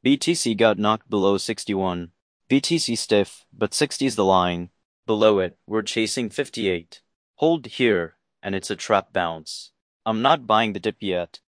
BTC got knocked below 61. BTC stiff, but 60's the line. Below it, we're chasing 58. Hold here, and it's a trap bounce. I'm not buying the dip yet.